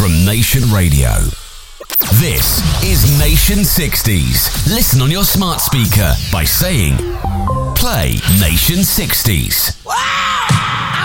from Nation Radio. This is Nation 60s. Listen on your smart speaker by saying, play Nation 60s. Wow!